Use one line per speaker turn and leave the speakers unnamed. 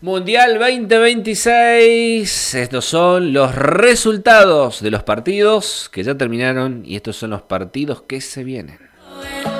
Mundial 2026. Estos son los resultados de los partidos que ya terminaron y estos son los partidos que se vienen.